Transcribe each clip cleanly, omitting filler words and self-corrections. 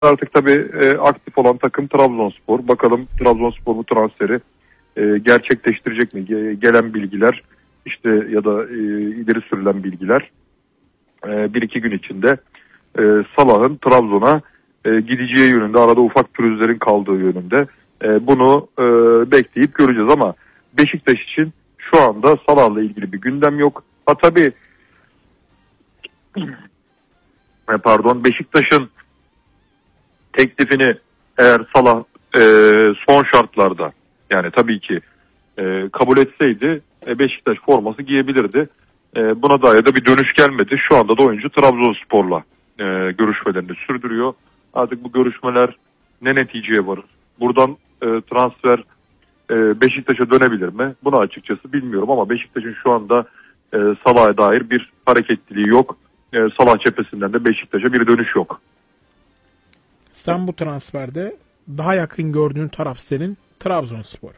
Artık tabii aktif olan takım Trabzonspor. Bakalım Trabzonspor bu transferi gerçekleştirecek mi? Gelen bilgiler işte ya da ileri sürülen bilgiler bir iki gün içinde Salah'ın Trabzon'a gideceği yönünde, arada ufak pürüzlerin kaldığı yönünde. Bunu bekleyip göreceğiz ama Beşiktaş için şu anda Salah'la ilgili bir gündem yok. Ha tabii Beşiktaş'ın teklifini eğer Salah son şartlarda, yani tabii ki kabul etseydi Beşiktaş forması giyebilirdi. Buna dair de bir dönüş gelmedi. Şu anda da oyuncu Trabzonspor'la görüşmelerini sürdürüyor. Artık bu görüşmeler ne neticeye varır? Buradan transfer Beşiktaş'a dönebilir mi? Bunu açıkçası bilmiyorum ama Beşiktaş'ın şu anda Salah'a dair bir hareketliliği yok. Salah cephesinden de Beşiktaş'a bir dönüş yok. Sen bu transferde daha yakın gördüğün taraf senin Trabzonspor.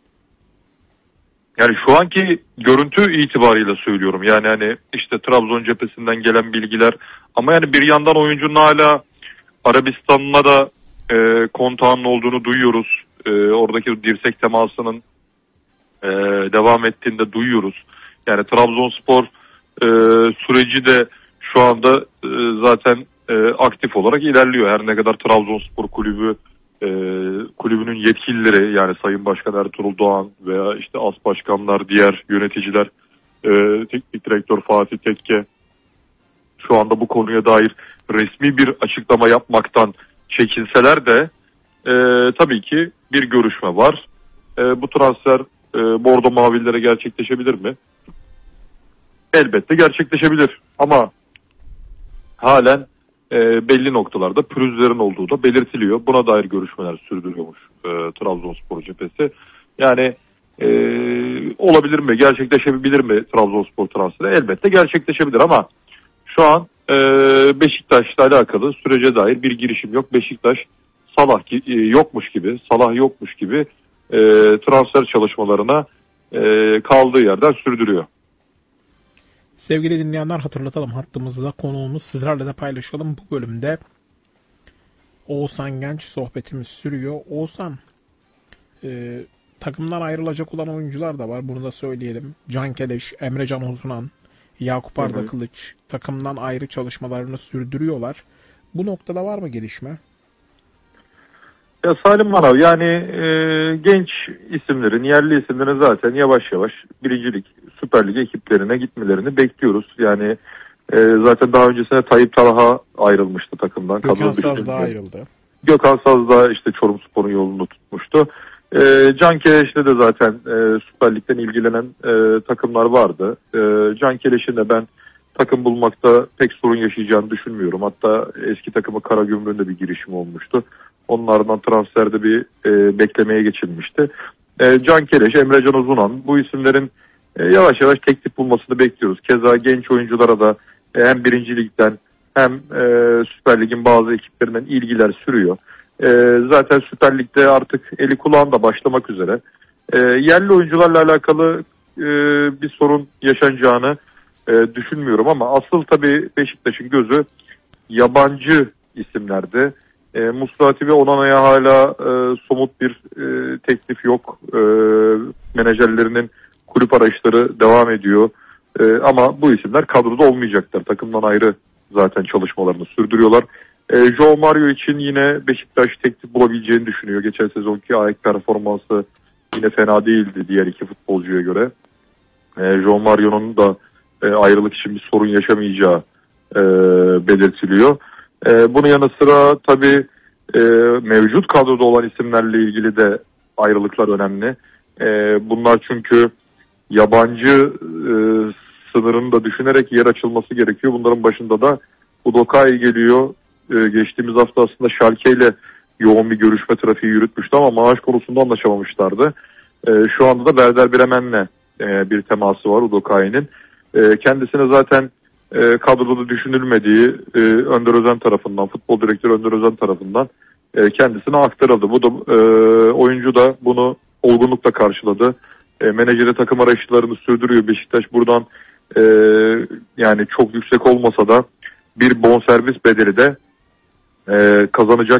Yani şu anki görüntü itibarıyla söylüyorum. Yani hani işte Trabzon cephesinden gelen bilgiler ama yani bir yandan oyuncunun hala Arabistan'la da kontağının olduğunu duyuyoruz. Oradaki dirsek temasının devam ettiğinde duyuyoruz. Yani Trabzonspor süreci de şu anda zaten aktif olarak ilerliyor. Her ne kadar Trabzonspor kulübünün yetkilileri, yani Sayın Başkan Ertuğrul Doğan veya işte as başkanlar, diğer yöneticiler, teknik direktör Fatih Tekke şu anda bu konuya dair resmi bir açıklama yapmaktan çekinseler de tabii ki bir görüşme var. Bu transfer Bordo Mavililere gerçekleşebilir mi? Elbette gerçekleşebilir ama halen belli noktalarda pürüzlerin olduğu da belirtiliyor. Buna dair görüşmeler sürdürüyormuş Trabzonspor cephesi. Yani olabilir mi, gerçekleşebilir mi Trabzonspor transferi? Elbette gerçekleşebilir ama şu an Beşiktaş'la alakalı sürece dair bir girişim yok. Beşiktaş Salah yokmuş gibi transfer çalışmalarına kaldığı yerden sürdürüyor. Sevgili dinleyenler, hatırlatalım, hattımızda konuğumuz, sizlerle de paylaşalım. Bu bölümde Oğuzhan Genç sohbetimiz sürüyor. Oğuzhan, takımdan ayrılacak olan oyuncular da var, bunu da söyleyelim. Can Keleş, Emrecan Uzunan, Yakup Arda Kılıç takımdan ayrı çalışmalarını sürdürüyorlar. Bu noktada var mı gelişme? Ya Salim Manav, yani genç isimlerin, yerli isimlerin zaten yavaş yavaş birincilik, Süper Lig ekiplerine gitmelerini bekliyoruz. Yani zaten daha öncesinde Tayyip Talha ayrılmıştı takımdan. Gökhan Saz da ayrıldı. Gökhan Saz da işte Çorumspor'un yolunu tutmuştu. Can Keleş'le de zaten Süper Lig'den ilgilenen takımlar vardı. Can Keleş'in de ben takım bulmakta pek sorun yaşayacağını düşünmüyorum. Hatta eski takımı Karagümrük'ün de bir girişimi olmuştu. Onlardan transferde bir beklemeye geçilmişti. Can Keleş, Emrecan Uzunan, bu isimlerin yavaş yavaş teklif bulmasını bekliyoruz. Keza genç oyunculara da hem birinci ligden hem Süper Lig'in bazı ekiplerinden ilgiler sürüyor. Zaten Süper Lig'de artık eli kulağında başlamak üzere. Yerli oyuncularla alakalı bir sorun yaşanacağını düşünmüyorum ama asıl tabii Beşiktaş'ın gözü yabancı isimlerde. Muslati ve Onana'ya hala somut bir teklif yok. Menajerlerinin kulüp arayışları devam ediyor. Ama bu isimler kadroda olmayacaklar. Takımdan ayrı zaten çalışmalarını sürdürüyorlar. João Mario için yine Beşiktaş teklif bulabileceğini düşünüyor. Geçen sezonki ayak performansı yine fena değildi diğer iki futbolcuya göre. João Mario'nun da ayrılık için bir sorun yaşamayacağı belirtiliyor. Bunun yanı sıra tabii mevcut kadroda olan isimlerle ilgili de ayrılıklar önemli. Bunlar çünkü yabancı sınırını da düşünerek yer açılması gerekiyor. Bunların başında da Udokai geliyor. Geçtiğimiz hafta aslında Schalke ile yoğun bir görüşme trafiği yürütmüştü ama maaş konusunda anlaşamamışlardı. Şu anda da Werder Bremen'le bir teması var Udokai'nin. Kendisine zaten kadroda düşünülmediği Önder Özen tarafından, futbol direktörü Önder Özen tarafından kendisine aktarıldı. Bu da oyuncu da bunu olgunlukla karşıladı. Menajeri takım arayışlarını sürdürüyor. Beşiktaş buradan yani çok yüksek olmasa da bir bonservis bedeli de kazanacak